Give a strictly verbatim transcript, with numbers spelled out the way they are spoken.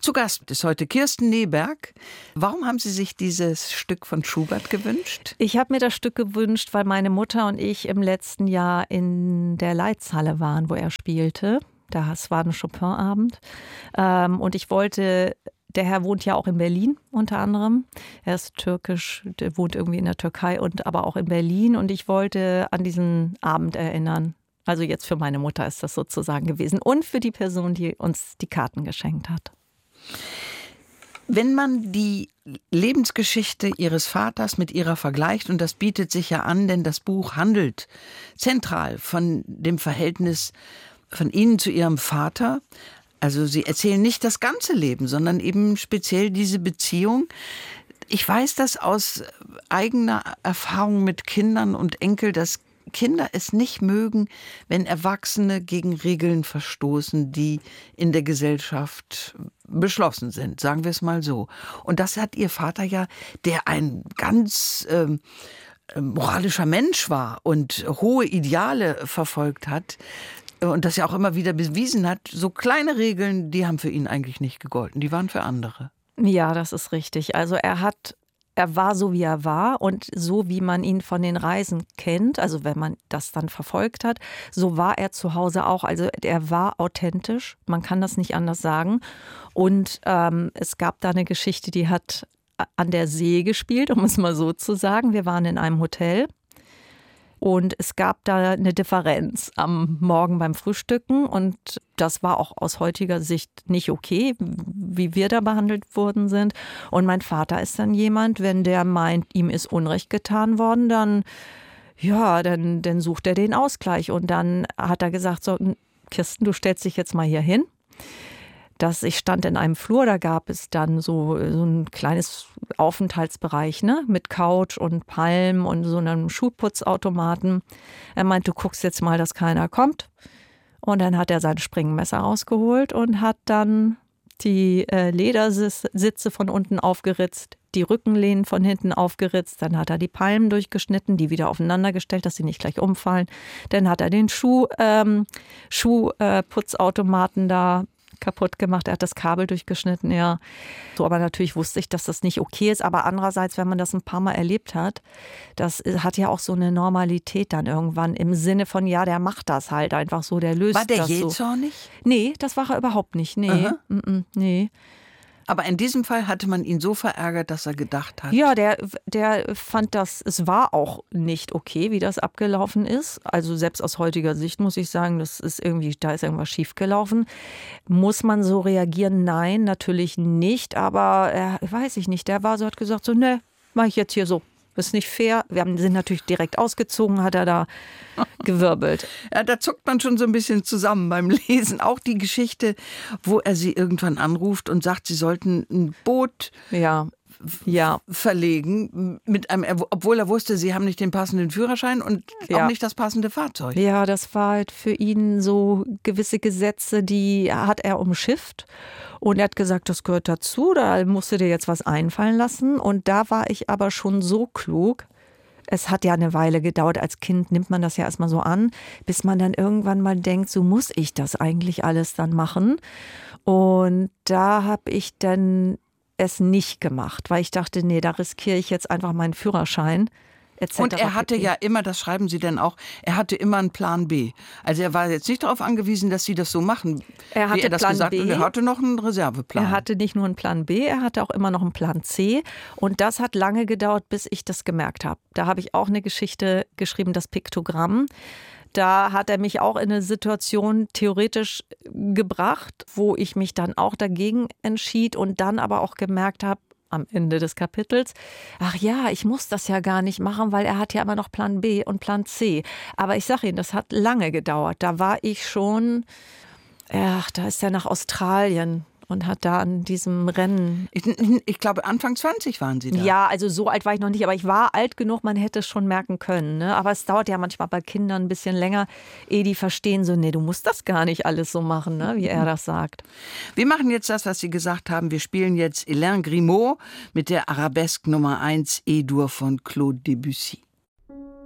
Zu Gast ist heute Kirsten Neberg. Warum haben Sie sich dieses Stück von Schubert gewünscht? Ich habe mir das Stück gewünscht, weil meine Mutter und ich im letzten Jahr in der Leitzhalle waren, wo er spielte. Das war ein Chopin-Abend. Ähm, und ich wollte, der Herr wohnt ja auch in Berlin unter anderem. Er ist türkisch, der wohnt irgendwie in der Türkei und aber auch in Berlin. Und ich wollte an diesen Abend erinnern. Also jetzt für meine Mutter ist das sozusagen gewesen. Und für die Person, die uns die Karten geschenkt hat. Wenn man die Lebensgeschichte Ihres Vaters mit ihrer vergleicht, und das bietet sich ja an, denn das Buch handelt zentral von dem Verhältnis von Ihnen zu Ihrem Vater. Also Sie erzählen nicht das ganze Leben, sondern eben speziell diese Beziehung. Ich weiß das aus eigener Erfahrung mit Kindern und Enkel, dass Kinder es nicht mögen, wenn Erwachsene gegen Regeln verstoßen, die in der Gesellschaft beschlossen sind, sagen wir es mal so. Und das hat Ihr Vater ja, der ein ganz ähm, moralischer Mensch war und hohe Ideale verfolgt hat und das ja auch immer wieder bewiesen hat, so kleine Regeln, die haben für ihn eigentlich nicht gegolten, die waren für andere. Ja, das ist richtig. Also er hat Er war so, wie er war und so, wie man ihn von den Reisen kennt, also wenn man das dann verfolgt hat, so war er zu Hause auch. Also er war authentisch, man kann das nicht anders sagen. Und ähm, es gab da eine Geschichte, die hat an der See gespielt, um es mal so zu sagen. Wir waren in einem Hotel. Und es gab da eine Differenz am Morgen beim Frühstücken und das war auch aus heutiger Sicht nicht okay, wie wir da behandelt worden sind. Und mein Vater ist dann jemand, wenn der meint, ihm ist Unrecht getan worden, dann, ja, dann, dann sucht er den Ausgleich. Und dann hat er gesagt, so, Kirsten, du stellst dich jetzt mal hier hin. Dass ich stand in einem Flur, da gab es dann so, so ein kleines Aufenthaltsbereich, ne, mit Couch und Palmen und so einem Schuhputzautomaten. Er meint, du guckst jetzt mal, dass keiner kommt. Und dann hat er sein Springmesser rausgeholt und hat dann die äh, Ledersitze von unten aufgeritzt, die Rückenlehnen von hinten aufgeritzt. Dann hat er die Palmen durchgeschnitten, die wieder aufeinander gestellt, dass sie nicht gleich umfallen. Dann hat er den Schuh, ähm, Schuhputzautomaten da kaputt gemacht, er hat das Kabel durchgeschnitten, ja. So, aber natürlich wusste ich, dass das nicht okay ist, aber andererseits, wenn man das ein paar Mal erlebt hat, das hat ja auch so eine Normalität dann irgendwann im Sinne von, ja, der macht das halt einfach so, der löst das so. War der je zornig? Nee, das war er überhaupt nicht, nee, mm -mm, nee. Aber in diesem Fall hatte man ihn so verärgert, dass er gedacht hat. Ja, der, der fand das, es war auch nicht okay, wie das abgelaufen ist. Also selbst aus heutiger Sicht muss ich sagen, das ist irgendwie, da ist irgendwas schiefgelaufen. Muss man so reagieren? Nein, natürlich nicht. Aber äh, weiß ich nicht, der war so, hat gesagt so, ne, mach ich jetzt hier so. Das ist nicht fair. Wir haben, sind natürlich direkt ausgezogen, hat er da gewirbelt. Ja, da zuckt man schon so ein bisschen zusammen beim Lesen. Auch die Geschichte, wo er sie irgendwann anruft und sagt, sie sollten ein Boot ja. Ja. verlegen, mit einem, obwohl er wusste, sie haben nicht den passenden Führerschein und ja. auch nicht das passende Fahrzeug. Ja, das war halt für ihn so gewisse Gesetze, die hat er umschifft. Und er hat gesagt, das gehört dazu, da musst du dir jetzt was einfallen lassen. Und da war ich aber schon so klug. Es hat ja eine Weile gedauert. Als Kind nimmt man das ja erstmal so an, bis man dann irgendwann mal denkt, so muss ich das eigentlich alles dann machen. Und da habe ich dann es nicht gemacht, weil ich dachte, nee, da riskiere ich jetzt einfach meinen Führerschein. et cetera. Und er hatte ja immer, das schreiben Sie denn auch, er hatte immer einen Plan B. Also er war jetzt nicht darauf angewiesen, dass Sie das so machen, er hatte wie er das Plan gesagt hat. B. Er hatte noch einen Reserveplan. Er hatte nicht nur einen Plan B, er hatte auch immer noch einen Plan C. Und das hat lange gedauert, bis ich das gemerkt habe. Da habe ich auch eine Geschichte geschrieben, das Piktogramm. Da hat er mich auch in eine Situation theoretisch gebracht, wo ich mich dann auch dagegen entschied und dann aber auch gemerkt habe, am Ende des Kapitels, ach ja, ich muss das ja gar nicht machen, weil er hat ja immer noch Plan B und Plan C. Aber ich sage Ihnen, das hat lange gedauert. Da war ich schon, ach, da ist er nach Australien und hat da an diesem Rennen... Ich, ich glaube, Anfang zwanzig waren Sie da. Ja, also so alt war ich noch nicht, aber ich war alt genug, man hätte es schon merken können. Ne? Aber es dauert ja manchmal bei Kindern ein bisschen länger, ehe die verstehen so, nee, du musst das gar nicht alles so machen, ne? Wie er das sagt. Wir machen jetzt das, was Sie gesagt haben. Wir spielen jetzt Alain Grimaud mit der Arabesque Nummer eins E-Dur von Claude Debussy.